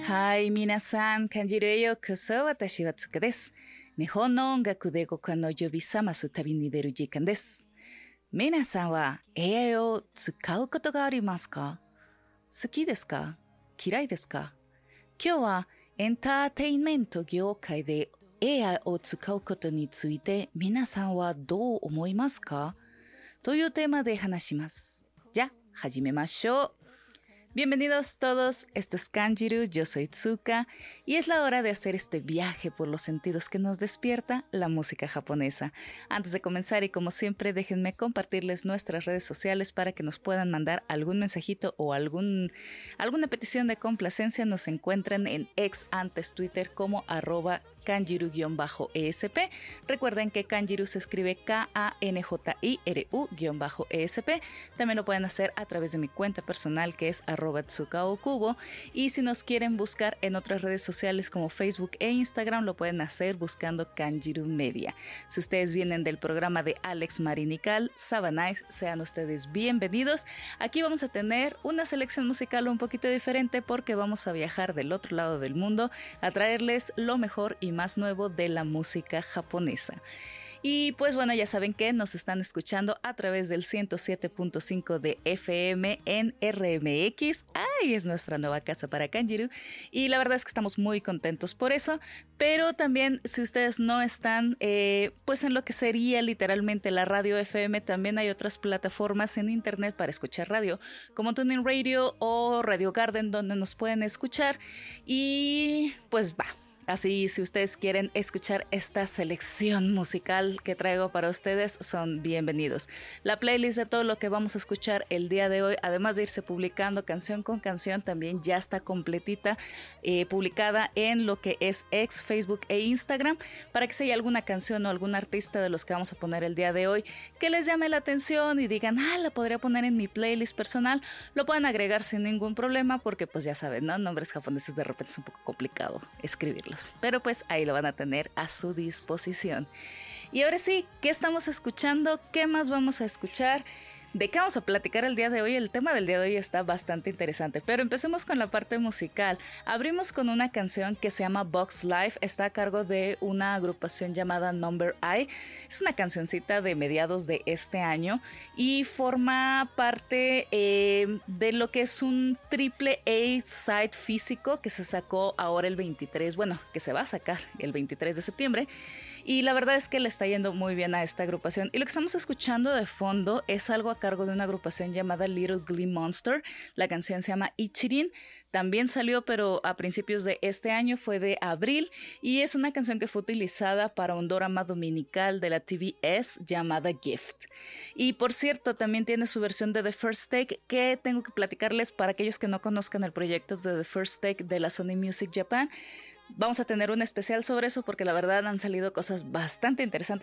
はい、皆さん、感じるようこそ私はつかです。日本の音楽で五感の指さます旅に出る時間です。皆さんは AI を使うことがありますか？好きですか？嫌いですか？今日はエンターテインメント業界で AI を使うことについて皆さんはどう思いますか？というテーマで話します。じゃあ、始めましょう。Bienvenidos todos, esto es Kanjiru, yo soy Tsuka y es la hora de hacer este viaje por los sentidos que nos despierta la música japonesa. Antes de comenzar y como siempre déjenme compartirles nuestras redes sociales para que nos puedan mandar algún mensajito o alguna petición de complacencia. Nos encuentran en ex antes Twitter como @Kanjiru-ESP. Recuerden que Kanjiru se escribe KANJIRU-ESP. También lo pueden hacer a través de mi cuenta personal que es @TsukaOkubo, y si nos quieren buscar en otras redes sociales como Facebook e Instagram lo pueden hacer buscando Kanjiru Media. Si ustedes vienen del programa de Alex Marinical, Sabanais, sean ustedes bienvenidos. Aquí vamos a tener una selección musical un poquito diferente porque vamos a viajar del otro lado del mundo a traerles lo mejor y más nuevo de la música japonesa. Y pues bueno, ya saben que nos están escuchando a través del 107.5 de FM en RMX. ¡Ay! Es nuestra nueva casa para Kanjiru. Y la verdad es que estamos muy contentos por eso. Pero también, si ustedes no están pues en lo que sería literalmente la radio FM, también hay otras plataformas en internet para escuchar radio, como TuneIn Radio o Radio Garden, donde nos pueden escuchar. Y pues va. Así, si ustedes quieren escuchar esta selección musical que traigo para ustedes, son bienvenidos. La playlist de todo lo que vamos a escuchar el día de hoy, además de irse publicando canción con canción, también ya está completita, publicada en lo que es ex, Facebook e Instagram, para que si hay alguna canción o algún artista de los que vamos a poner el día de hoy que les llame la atención y digan, la podría poner en mi playlist personal, lo pueden agregar sin ningún problema, porque pues ya saben, ¿no? Nombres japoneses de repente es un poco complicado escribirlos. Pero pues ahí lo van a tener a su disposición. Y ahora sí, ¿qué estamos escuchando? ¿Qué más vamos a escuchar? ¿De qué vamos a platicar el día de hoy? El tema del día de hoy está bastante interesante, pero empecemos con la parte musical. Abrimos con una canción que se llama Box Life, está a cargo de una agrupación llamada Number I. Es una cancioncita de mediados de este año y forma parte de lo que es un triple A side físico que se sacó ahora el 23, bueno, que se va a sacar el 23 de septiembre. Y la verdad es que le está yendo muy bien a esta agrupación. Y lo que estamos escuchando de fondo es algo a cargo de una agrupación llamada Little Glee Monster. La canción se llama Ichirin. También salió, pero a principios de este año, fue de abril. Y es una canción que fue utilizada para un dorama dominical de la TBS llamada Gift. Y por cierto, también tiene su versión de The First Take, que tengo que platicarles para aquellos que no conozcan el proyecto de The First Take de la Sony Music Japan. Vamos a tener un especial sobre eso porque la verdad han salido cosas bastante interesantes